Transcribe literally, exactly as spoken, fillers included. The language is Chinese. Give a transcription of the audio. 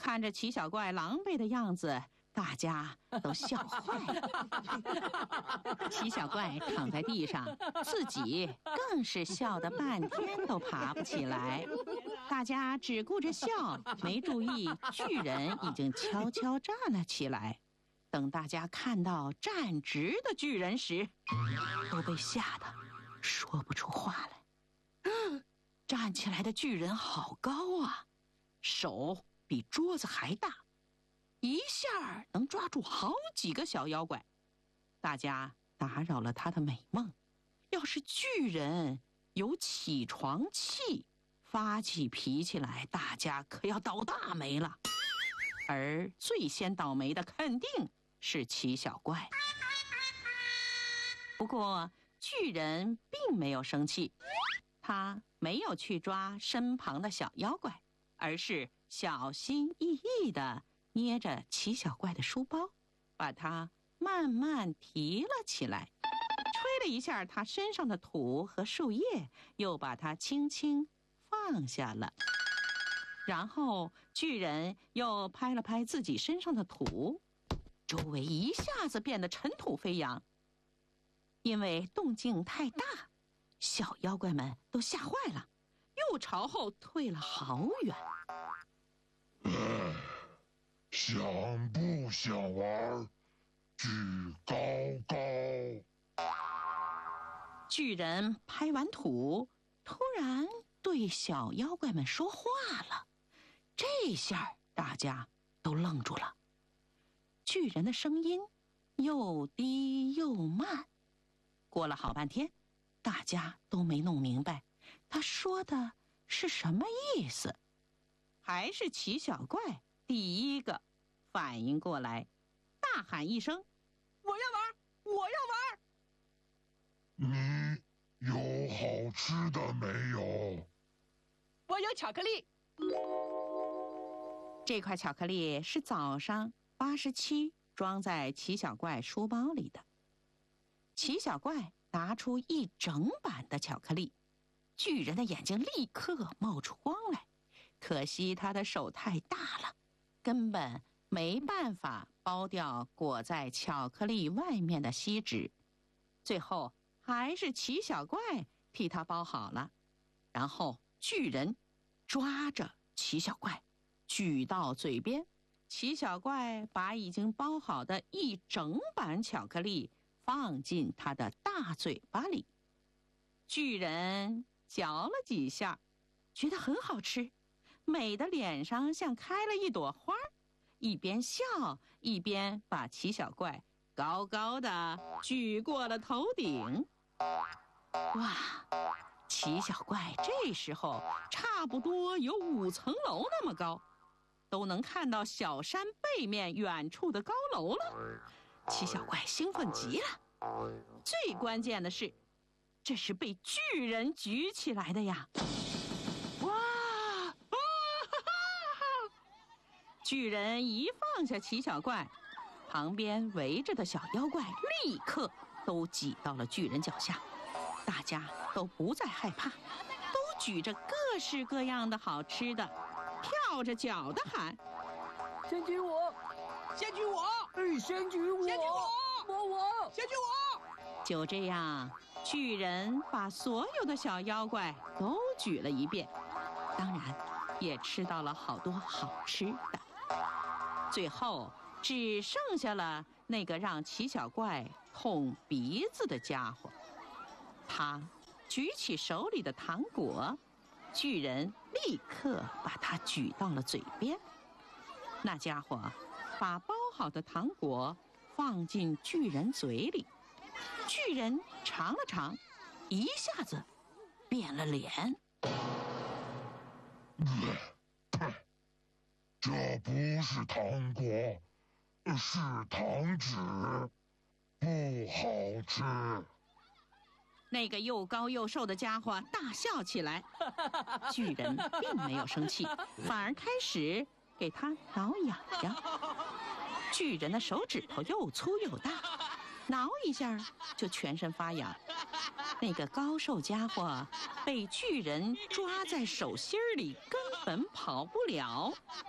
看着齐小怪狼狈的样子，大家都笑坏了。齐小怪躺在地上，自己更是笑得半天都爬不起来。大家只顾着笑，没注意巨人已经悄悄站了起来。等大家看到站直的巨人时，都被吓得说不出话来。站起来的巨人好高啊，手比桌子还大，一下能抓住好几个小妖怪。大家打扰了他的美梦，要是巨人有起床气，发起脾气来，大家可要倒大霉了。而最先倒霉的肯定是齐小怪。不过巨人并没有生气，他没有去抓身旁的小妖怪，而是小心翼翼地捏着齐小怪的书包，把它慢慢提了起来，吹了一下他身上的土和树叶，又把它轻轻放下了。然后巨人又拍了拍自己身上的土，周围一下子变得尘土飞扬。因为动静太大，小妖怪们都吓坏了，又朝后退了好远。 想不想玩举高高？ 巨人拍完土，突然对小妖怪们说话了。这下大家都愣住了。巨人的声音又低又慢，过了好半天，大家都没弄明白他说的是什么意思。还是齐小怪第一个反应过来，大喊一声：“我要玩，我要玩！”你有好吃的没有？ 我有巧克力。 这块巧克力是早上八十七装在齐小怪书包里的。齐小怪拿出一整板的巧克力，巨人的眼睛立刻冒出光来。可惜他的手太大了，根本没办法剥掉裹在巧克力外面的锡纸。最后还是齐小怪替他包好了。然后巨人抓着齐小怪举到嘴边，齐小怪把已经包好的一整板巧克力放进他的大嘴巴里。巨人嚼了几下，觉得很好吃，美的脸上像开了一朵花，一边笑一边把齐小怪高高的举过了头顶。哇，齐小怪这时候差不多有五层楼那么高，都能看到小山背面远处的高楼了。齐小怪兴奋极了，最关键的是，这是被巨人举起来的呀！哇！啊哈哈！巨人一放下齐小怪，旁边围着的小妖怪立刻都挤到了巨人脚下。大家都不再害怕，都举着各式各样的好吃的，跳着脚的喊：“ 先举我， 先举我， 哎，先举我， 先举我， 我我， 先举我！” 就这样，巨人把所有的小妖怪都举了一遍，当然也吃到了好多好吃的。最后只剩下了那个让齐小怪痛鼻子的家伙。他举起手里的糖果，巨人立刻把它举到了嘴边。那家伙把包好的糖果放进巨人嘴里，巨人尝了尝，一下子变了脸。 这不是糖果，是糖纸，不好吃。 那个又高又瘦的家伙大笑起来。巨人并没有生气，反而开始给他挠痒痒。巨人的手指头又粗又大，挠一下就全身发痒。那个高瘦家伙被巨人抓在手心里，根本跑不了。